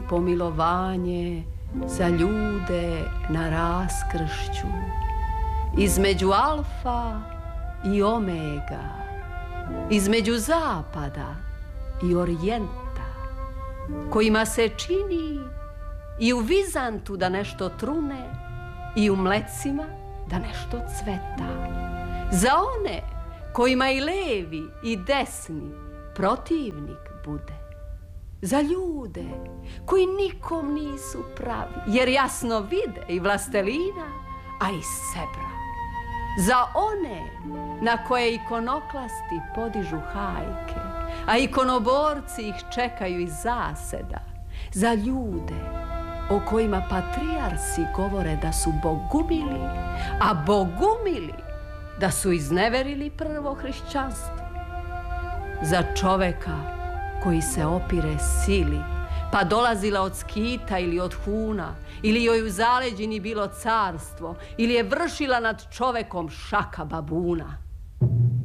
pomilovanje za ljude na raskršću, između alfa i omega, između zapada i orijenta, kojima se čini i u Vizantu da nešto trune i u Mlecima da nešto cveta. Za one kojima i levi i desni protivnik bude. Za ljude koji nikom nisu pravi, jer jasno vide i vlastelina, a i sebra. Za one na koje ikonoklasti podižu hajke, a ikonoborci ih čekaju iz zaseda. Za ljude o kojima patrijarsi govore da su bogumili, a bogumili da su izneverili prvo hrišćanstvo. Za čoveka koji se opire sili, pa dolazila od Skita ili od Huna, ili joj u zaleđini bilo carstvo, ili je vršila nad čovekom šaka babuna.